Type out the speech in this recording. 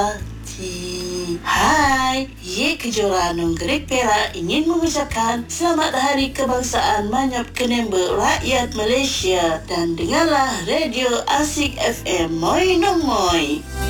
Hai, Ye Kejora Nonggerik Perak ingin mengucapkan Selamat Hari Kebangsaan Manyap Kenembe Rakyat Malaysia dan dengarlah Radio Asik FM Moi Nong Moi.